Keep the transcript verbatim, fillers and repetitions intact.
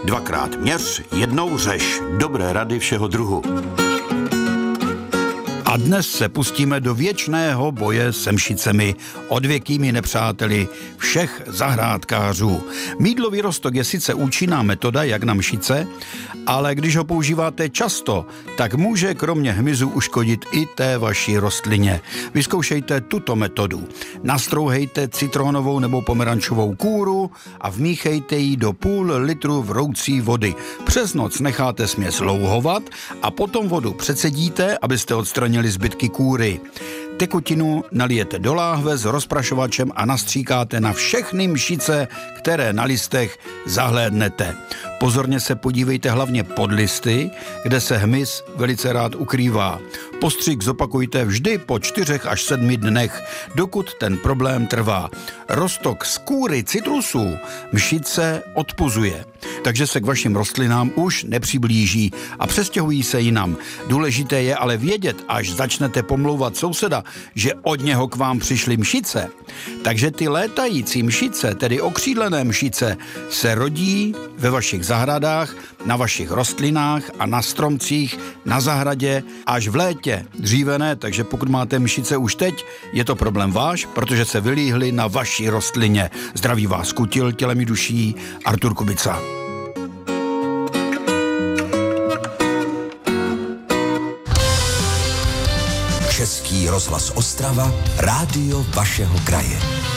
Dvakrát měř, jednou řeš. Dobré rady všeho druhu. A dnes se pustíme do věčného boje se mšicemi, odvěkými nepřáteli všech zahrádkářů. Mýdlový roztok je sice účinná metoda, jak na mšice, ale když ho používáte často, tak může kromě hmyzu uškodit i té vaší rostlině. Vyzkoušejte tuto metodu. Nastrouhejte citronovou nebo pomerančovou kůru a vmíchejte ji do půl litru vroucí vody. Přes noc necháte směs louhovat a potom vodu přecedíte, abyste odstranili zbytky kůry. Tekutinu nalijete do láhve s rozprašovačem a nastříkáte na všechny mšice, které na listech zahlédnete. Pozorně se podívejte hlavně pod listy, kde se hmyz velice rád ukrývá. Postřik zopakujte vždy po čtyřech až sedmi dnech, dokud ten problém trvá. Roztok z kůry citrusů mšice odpuzuje, takže se k vašim rostlinám už nepřiblíží a přestěhují se jinam. Důležité je ale vědět, až začnete pomlouvat souseda, že od něho k vám přišly mšice. Takže ty létající mšice, tedy okřídlené mšice, se rodí ve vašich zahradách, na vašich rostlinách a na stromcích, na zahradě až v létě. Dříve ne, takže pokud máte mšice už teď, je to problém váš, protože se vylíhly na vaší rostlině. Zdraví vás Kutil, tělem i duší, Artur Kubica. Český rozhlas Ostrava, rádio vašeho kraje.